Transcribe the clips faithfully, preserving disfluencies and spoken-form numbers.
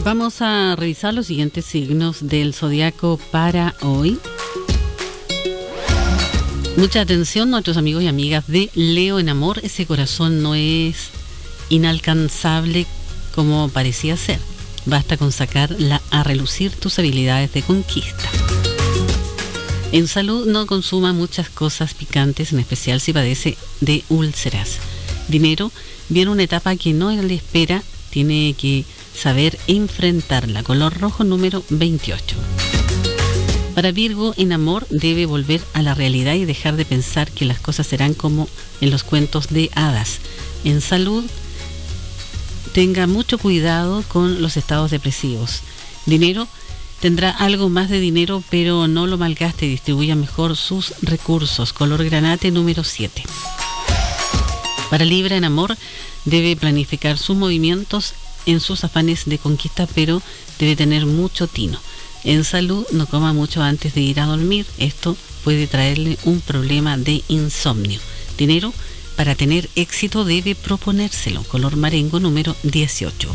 Vamos a revisar los siguientes signos del zodiaco para hoy. Mucha atención, nuestros amigos y amigas de Leo en amor. Ese corazón no es inalcanzable como parecía ser. Basta con sacar la, a relucir tus habilidades de conquista. En salud, no consuma muchas cosas picantes, en especial si padece de úlceras. Dinero, viene una etapa que no le espera, tiene que saber enfrentarla. Color rojo número veintiocho. Para Virgo, en amor, debe volver a la realidad y dejar de pensar que las cosas serán como en los cuentos de hadas. En salud, tenga mucho cuidado con los estados depresivos. Dinero, tendrá algo más de dinero, pero no lo malgaste y distribuya mejor sus recursos. Color granate número siete. Para Libra, en amor, debe planificar sus movimientos en sus afanes de conquista, pero debe tener mucho tino. En salud, no coma mucho antes de ir a dormir. Esto puede traerle un problema de insomnio. Dinero, para tener éxito debe proponérselo. Color marengo número dieciocho.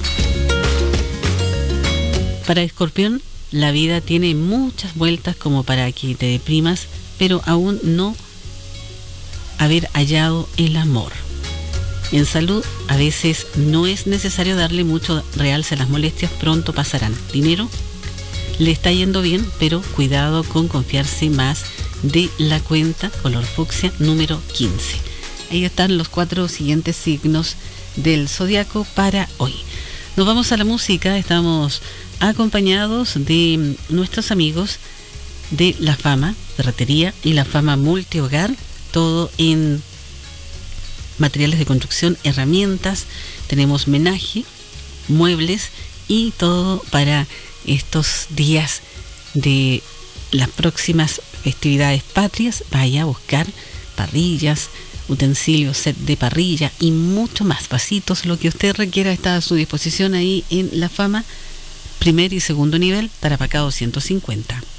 Para Escorpión, la vida tiene muchas vueltas como para que te deprimas, pero aún no haber hallado el amor. En salud, a veces no es necesario darle mucho realce a las molestias, pronto pasarán. Dinero, le está yendo bien, pero cuidado con confiarse más de la cuenta. Color fucsia número quince. Ahí están los cuatro siguientes signos del zodiaco para hoy. Nos vamos a la música. Estamos acompañados de nuestros amigos de La Fama Ferretería y La Fama Multihogar, todo en materiales de construcción, herramientas, tenemos menaje, muebles y todo para estos días de las próximas festividades patrias. Vaya a buscar parrillas, utensilios, set de parrilla y mucho más. Vasitos, lo que usted requiera está a su disposición ahí en La Fama, primer y segundo nivel, Tarapacá doscientos cincuenta.